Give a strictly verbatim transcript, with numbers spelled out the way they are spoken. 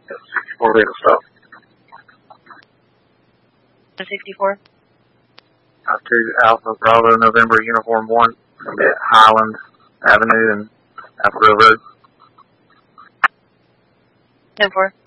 sixty-four vehicle stop. sixty-four. Uh, two Alpha Bravo November Uniform one at Highland Avenue and Apple Grove Road. ten four.